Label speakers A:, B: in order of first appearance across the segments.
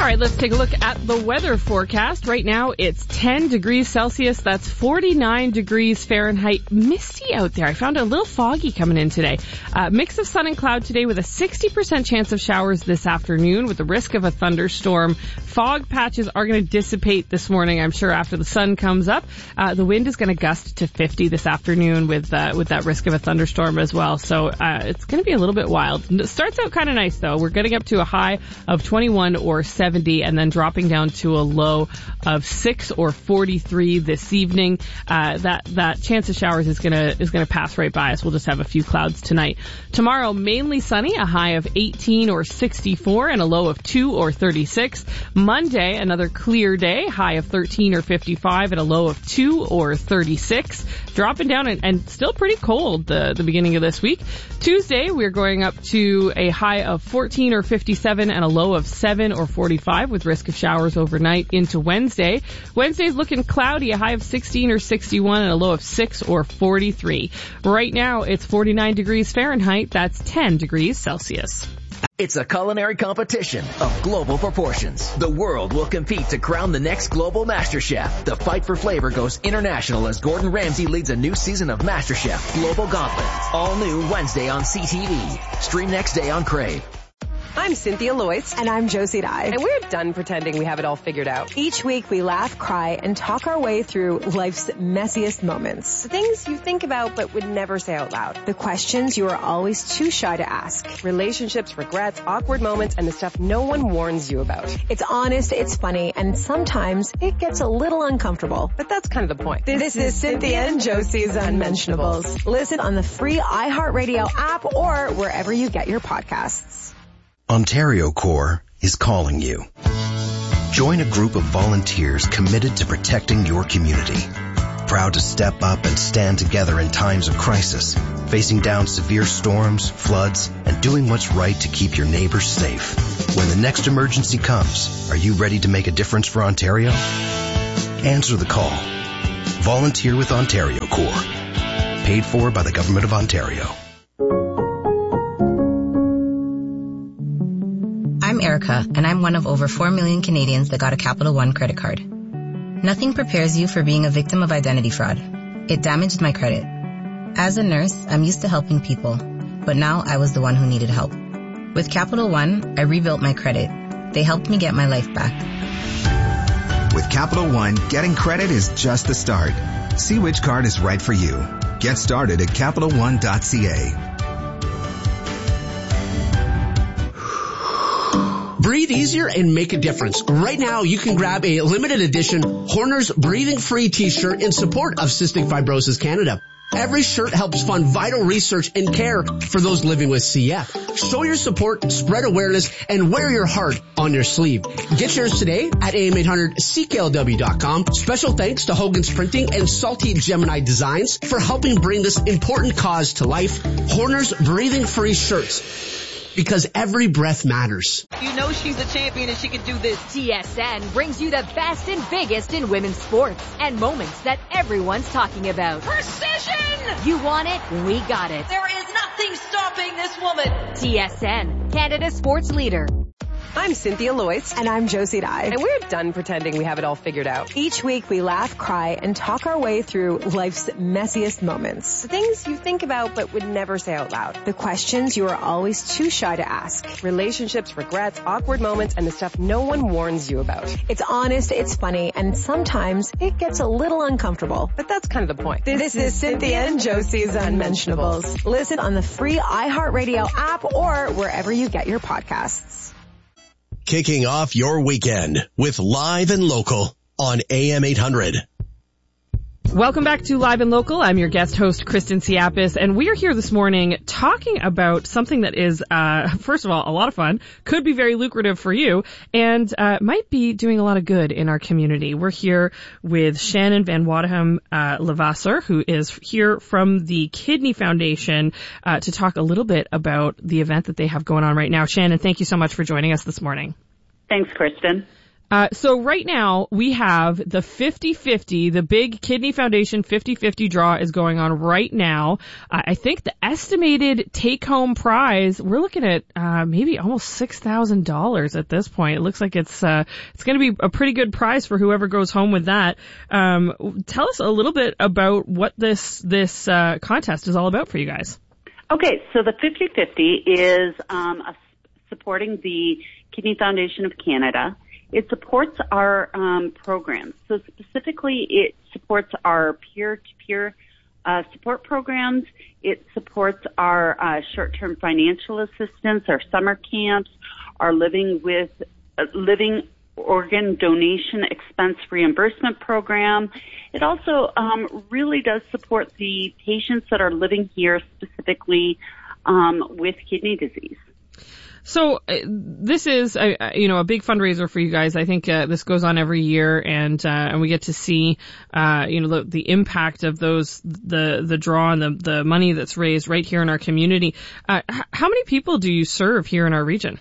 A: right, let's take a look at the weather forecast. Right now, it's 10 degrees Celsius. That's 49 degrees Fahrenheit. Misty out there. I found it a little foggy coming in today. Mix of sun and cloud today with a 60% chance of showers this afternoon with the risk of a thunderstorm. Fog patches are going to dissipate this morning, I'm sure, after the sun comes up. The wind is going to gust to 50 this afternoon with that risk of a thunderstorm as well. So it's going to be a little bit wild. It starts out kind of nice, though. We're getting up to a high of 21 or 70 and then dropping down to a low of 6 or 43 this evening. That chance of showers is gonna pass right by us. We'll just have a few clouds tonight. Tomorrow, mainly sunny, a high of 18 or 64 and a low of 2 or 36. Monday, another clear day, high of 13 or 55 and a low of 2 or 36. Dropping down and still pretty cold the beginning of this week. Tuesday, we're going up to a high of 14 or 57 and a low of 7 or 45 with risk of showers overnight into Wednesday. Wednesday's looking cloudy, a high of 16 or 61 and a low of 6 or 43. Right now, it's 49 degrees Fahrenheit. That's 10 degrees Celsius.
B: It's a culinary competition of global proportions. The world will compete to crown the next global master chef. The fight for flavor goes international as Gordon Ramsay leads a new season of MasterChef Global Gauntlet. All new Wednesday on CTV. Stream next day on Crave.
C: I'm Cynthia Loyce.
D: And I'm Josie Dye.
C: And we're done pretending we have it all figured out.
D: Each week we laugh, cry, and talk our way through life's messiest moments.
C: The things you think about but would never say out loud.
D: The questions you are always too shy to ask.
C: Relationships, regrets, awkward moments, and the stuff no one warns you about.
D: It's honest, it's funny, and sometimes it gets a little uncomfortable.
C: But that's kind of the point.
D: This is Cynthia and Josie's Unmentionables. Listen on the free iHeartRadio app or wherever you get your podcasts.
E: Ontario Corps is calling you. Join a group of volunteers committed to protecting your community. Proud to step up and stand together in times of crisis, facing down severe storms, floods, and doing what's right to keep your neighbors safe. When the next emergency comes, are you ready to make a difference for Ontario? Answer the call. Volunteer with Ontario Corps. Paid for by the Government of Ontario.
F: I'm Erica, and I'm one of over 4 million Canadians that got a Capital One credit card. Nothing prepares you for being a victim of identity fraud. It damaged my credit. As a nurse, I'm used to helping people, but now I was the one who needed help. With Capital One, I rebuilt my credit. They helped me get my life back.
G: With Capital One, getting credit is just the start. See which card is right for you. Get started at CapitalOne.ca.
H: Breathe easier and make a difference. Right now, you can grab a limited edition Horner's Breathing Free t-shirt in support of Cystic Fibrosis Canada. Every shirt helps fund vital research and care for those living with CF. Show your support, spread awareness, and wear your heart on your sleeve. Get yours today at am800cklw.com. Special thanks to Hogan's Printing and Salty Gemini Designs for helping bring this important cause to life. Horner's Breathing Free shirts. Because every breath matters.
I: You know she's a champion and she can do this.
J: TSN brings you the best and biggest in women's sports and moments that everyone's talking about.
I: Precision!
J: You want it? We got it.
I: There is nothing stopping this woman.
J: TSN, Canada's sports leader.
C: I'm Cynthia Loyce.
D: And I'm Josie Dye.
C: And we're done pretending we have it all figured out.
D: Each week we laugh, cry, and talk our way through life's messiest moments.
C: The things you think about but would never say out loud.
D: The questions you are always too shy to ask.
C: Relationships, regrets, awkward moments, and the stuff no one warns you about.
D: It's honest, it's funny, and sometimes it gets a little uncomfortable.
C: But that's kind of the point.
D: This is Cynthia and Josie's Unmentionables. Listen on the free iHeartRadio app or wherever you get your podcasts.
K: Kicking off your weekend with Live and Local on AM 800.
A: Welcome back to Live and Local. I'm your guest host, Kristen Siapis, and we are here this morning talking about something that is, first of all, a lot of fun, could be very lucrative for you, and might be doing a lot of good in our community. We're here with Shannon Van Wadeham Levasseur, who is here from the Kidney Foundation to talk a little bit about the event that they have going on right now. Shannon, thank you so much for joining us this morning.
L: Thanks, Kristen.
A: So right now we have the 50-50, the big Kidney Foundation 50-50 draw is going on right now. I think the estimated take-home prize, we're looking at maybe almost $6,000 at this point. It looks like it's going to be a pretty good prize for whoever goes home with that. Tell us a little bit about what this contest is all about for you guys.
L: Okay, so the 50-50 is supporting the Kidney Foundation of Canada. It supports our programs. So specifically, it supports our peer-to-peer support programs. It supports our short-term financial assistance, our summer camps, our living organ donation expense reimbursement program. It also really does support the patients that are living here specifically with kidney disease.
A: So this is a big fundraiser for you guys. I think this goes on every year, and we get to see the impact of the draw and the money that's raised right here in our community. How many people do you serve here in our region?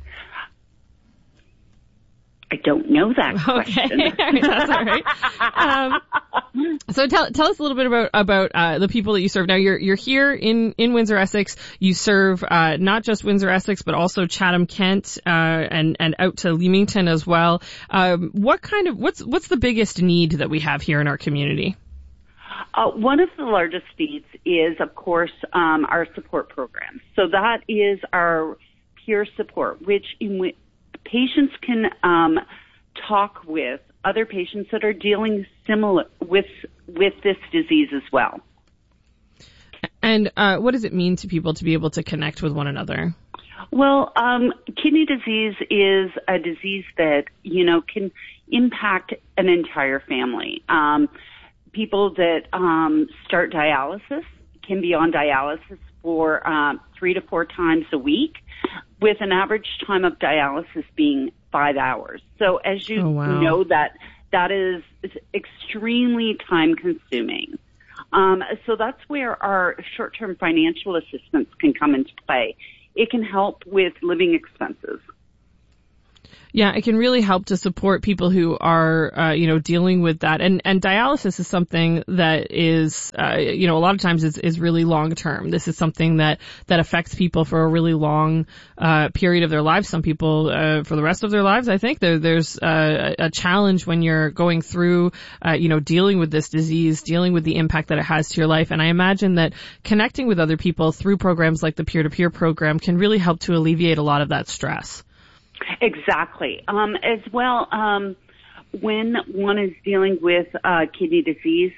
L: I don't know that question.
A: Okay, that's all right. So tell us a little bit about the people that you serve. Now you're here in Windsor, Essex. You serve not just Windsor, Essex, but also Chatham, Kent, and out to Leamington as well. What's the biggest need that we have here in our community?
L: One of the largest needs is, of course, our support programs. So that is our peer support, which patients can talk with other patients that are dealing similar with this disease as well.
A: And what does it mean to people to be able to connect with one another?
L: Well, kidney disease is a disease that, can impact an entire family. People that start dialysis can be on dialysis for 3 to 4 times a week, with an average time of dialysis being 5 hours. So as you know, that is extremely time consuming. So that's where our short-term financial assistance can come into play. It can help with living expenses.
A: Yeah, it can really help to support people who are, dealing with that. And dialysis is something that is, a lot of times is really long term. This is something that affects people for a really long, period of their lives. Some people, for the rest of their lives, I think there's a challenge when you're going through, dealing with this disease, dealing with the impact that it has to your life. And I imagine that connecting with other people through programs like the peer-to-peer program can really help to alleviate a lot of that stress.
L: Exactly. As well, when one is dealing with kidney disease,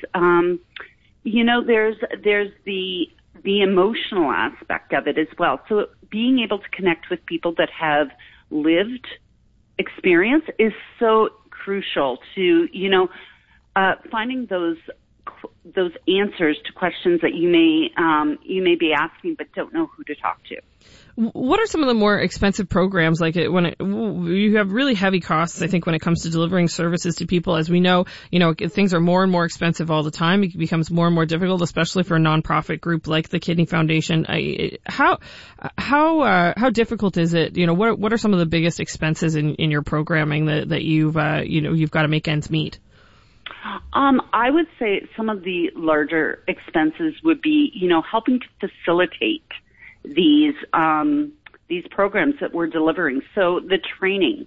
L: there's the emotional aspect of it as well. So being able to connect with people that have lived experience is so crucial to, finding those answers to questions that you may be asking but don't know who to talk to.
A: What are some of the more expensive programs you have really heavy costs, I think, when it comes to delivering services to people? As we know, things are more and more expensive all the time. It becomes more and more difficult, especially for a nonprofit group like the Kidney Foundation. How difficult is it? What are some of the biggest expenses in your programming that you've got to make ends meet?
L: I would say some of the larger expenses would be, helping to facilitate these programs that we're delivering. So the training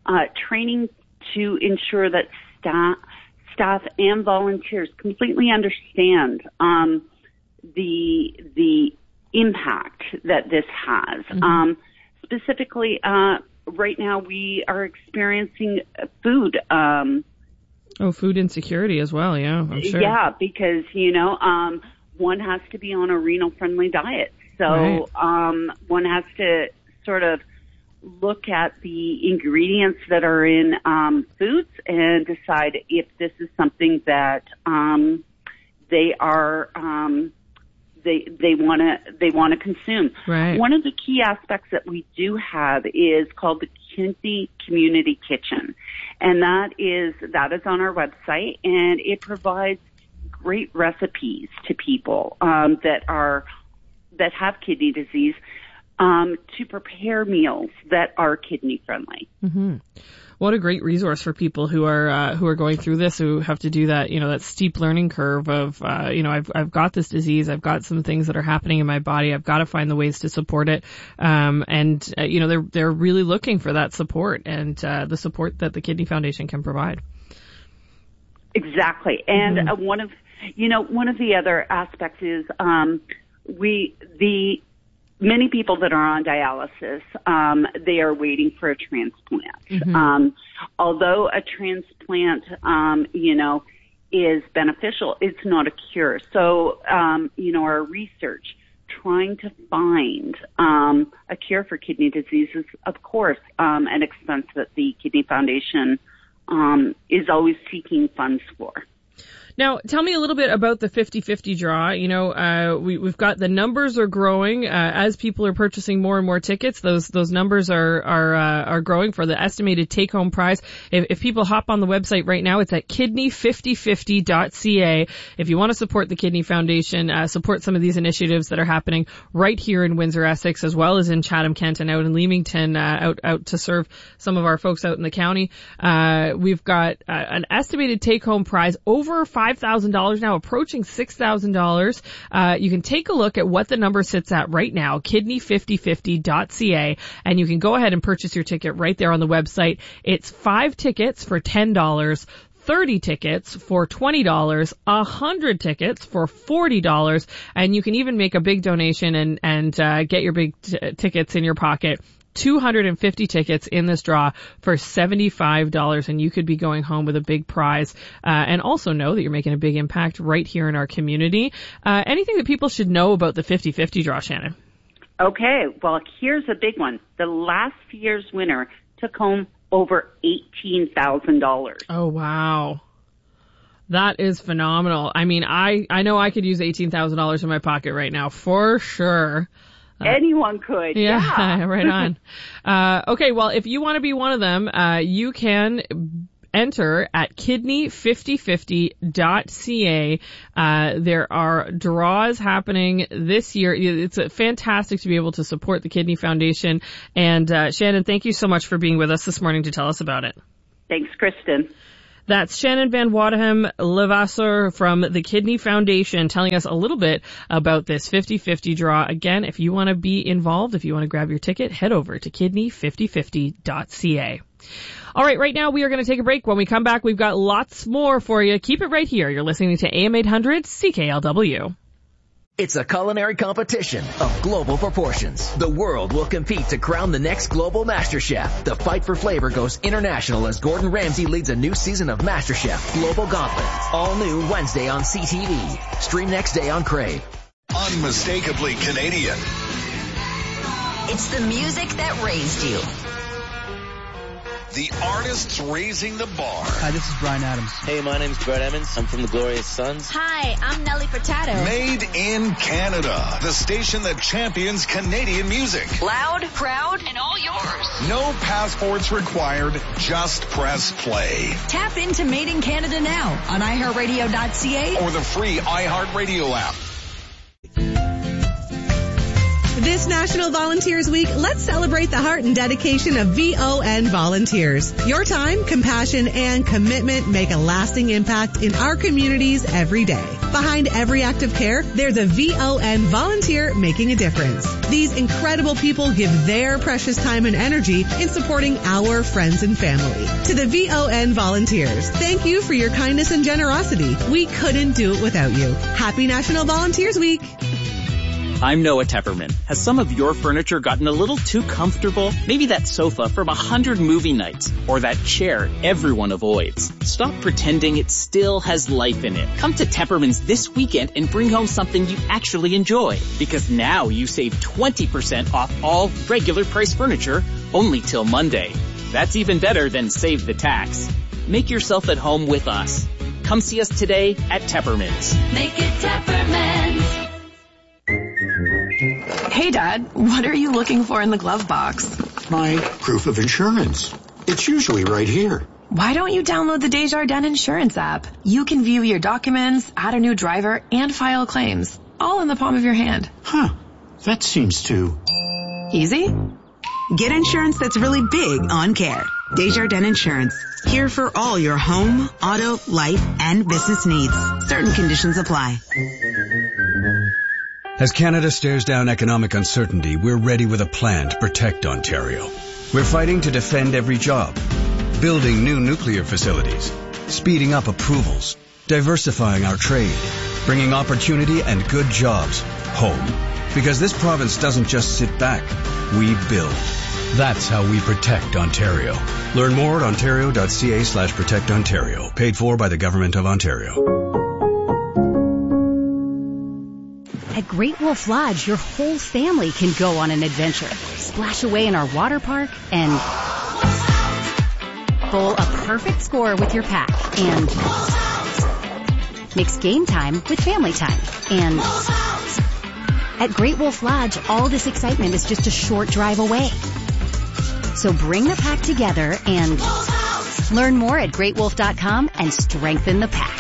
L: to ensure that staff and volunteers completely understand the impact that this has. Mm-hmm. Specifically, right now we are experiencing food.
A: Food insecurity as well. Yeah, I'm sure.
L: Yeah, because one has to be on a renal-friendly diet. So right. One has to sort of look at the ingredients that are in foods and decide if this is something that they want to consume.
A: Right.
L: One of the key aspects that we do have is called the Kidney Community Kitchen, and that is on our website, and it provides great recipes to people that have kidney disease, to prepare meals that are kidney friendly.
A: Mm-hmm. What a great resource for people who are going through this, who have to do that, that steep learning curve of, I've got this disease, I've got some things that are happening in my body, I've got to find the ways to support it. They're really looking for that support and, the support that the Kidney Foundation can provide.
L: Exactly. And one of the other aspects is, many people that are on dialysis, they are waiting for a transplant.
A: Mm-hmm.
L: Although a transplant, is beneficial, it's not a cure. So, our research trying to find a cure for kidney disease is, of course, an expense that the Kidney Foundation is always seeking funds for.
A: Now, tell me a little bit about the 50/50 draw. We've got the numbers are growing as people are purchasing more and more tickets. Those numbers are growing for the estimated take-home prize. If people hop on the website right now, it's at kidney5050.ca. If you want to support the Kidney Foundation, support some of these initiatives that are happening right here in Windsor, Essex, as well as in Chatham-Kent and out in Leamington, out to serve some of our folks out in the county. We've got an estimated take-home prize over $5,000 now, approaching $6,000. You can take a look at what the number sits at right now, kidney5050.ca, and you can go ahead and purchase your ticket right there on the website. It's 5 tickets for $10, 30 tickets for $20, 100 tickets for $40, and you can even make a big donation and get your big tickets in your pocket. 250 tickets in this draw for $75, and you could be going home with a big prize, and also know that you're making a big impact right here in our community. Anything that people should know about the 50/50 draw, Shannon?
L: Okay, well, here's a big one. The last year's winner took home over $18,000.
A: Oh, wow. That is phenomenal. I mean, I know I could use $18,000 in my pocket right now, for sure.
L: Anyone could.
A: Yeah. Right on. Okay, well, if you want to be one of them, you can enter at kidney5050.ca. There are draws happening this year. It's fantastic to be able to support the Kidney Foundation. And Shannon, thank you so much for being with us this morning to tell us about it.
L: Thanks, Kristen.
A: That's Shannon Van Waterhem Levasseur from the Kidney Foundation telling us a little bit about this 50/50 draw. Again, if you want to be involved, if you want to grab your ticket, head over to kidney5050.ca. All right now we are going to take a break. When we come back, we've got lots more for you. Keep it right here. You're listening to AM 800 CKLW.
B: It's a culinary competition of global proportions. The world will compete to crown the next global master chef. The fight for flavor goes international as Gordon Ramsay leads a new season of MasterChef Global Gauntlet. All new Wednesday on CTV. Stream next day on Crave.
M: Unmistakably Canadian.
N: It's the music that raised you.
M: The artists raising the bar.
O: Hi, this is Bryan Adams.
P: Hey, my name's Brett Emmons. I'm from the Glorious Sons.
N: Hi, I'm Nelly Furtado.
M: Made in Canada. The station that champions Canadian music.
N: Loud, proud, and all yours.
M: No passports required. Just press play.
N: Tap into Made in Canada now on iHeartRadio.ca
M: or the free iHeartRadio app.
Q: This National Volunteers Week, let's celebrate the heart and dedication of VON volunteers. Your time, compassion, and commitment make a lasting impact in our communities every day. Behind every act of care, there's a VON volunteer making a difference. These incredible people give their precious time and energy in supporting our friends and family. To the VON volunteers, thank you for your kindness and generosity. We couldn't do it without you. Happy National Volunteers Week.
R: I'm Noah Tepperman. Has some of your furniture gotten a little too comfortable? Maybe that sofa from 100 movie nights, or that chair everyone avoids. Stop pretending it still has life in it. Come to Tepperman's this weekend and bring home something you actually enjoy. Because now you save 20% off all regular price furniture only till Monday. That's even better than save the tax. Make yourself at home with us. Come see us today at Tepperman's.
N: Make it Tepperman's.
S: Hey, Dad, what are you looking for in the glove box?
T: My proof of insurance. It's usually right here.
S: Why don't you download the Desjardins Insurance app? You can view your documents, add a new driver, and file claims, all in the palm of your hand.
T: Huh. That seems to
N: Easy? Get insurance that's really big on care. Desjardins Insurance. Here for all your home, auto, life, and business needs. Certain conditions apply.
O: As Canada stares down economic uncertainty, we're ready with a plan to protect Ontario. We're fighting to defend every job, building new nuclear facilities, speeding up approvals, diversifying our trade, bringing opportunity and good jobs home. Because this province doesn't just sit back, we build. That's how we protect Ontario. Learn more at ontario.ca/protectontario. Paid for by the Government of Ontario.
U: At Great Wolf Lodge, your whole family can go on an adventure. Splash away in our water park and bowl a perfect score with your pack. And mix game time with family time. And at Great Wolf Lodge, all this excitement is just a short drive away. So bring the pack together and learn more at greatwolf.com and strengthen the pack.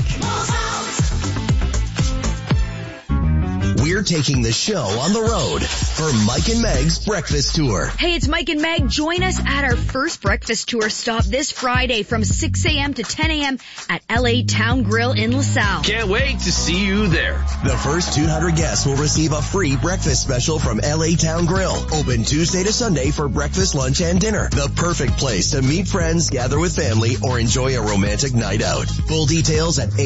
K: We're taking the show on the road for Mike and Meg's Breakfast Tour.
V: Hey, it's Mike and Meg. Join us at our first breakfast tour stop this Friday from 6 a.m. to 10 a.m. at LA Town Grill in LaSalle.
W: Can't wait to see you there.
K: The first 200 guests will receive a free breakfast special from LA Town Grill. Open Tuesday to Sunday for breakfast, lunch, and dinner. The perfect place to meet friends, gather with family, or enjoy a romantic night out. Full details at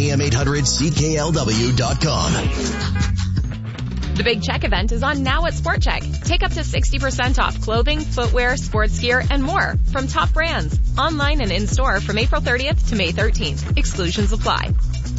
K: am800cklw.com.
X: The Big Check event is on now at Sport Check. Take up to 60% off clothing, footwear, sports gear, and more from top brands. Online and in-store from April 30th to May 13th. Exclusions apply.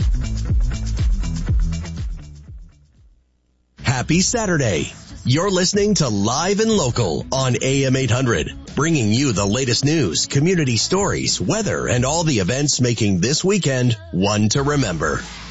K: Happy Saturday. You're listening to Live and Local on AM 800, bringing you the latest news, community stories, weather, and all the events making this weekend one to remember.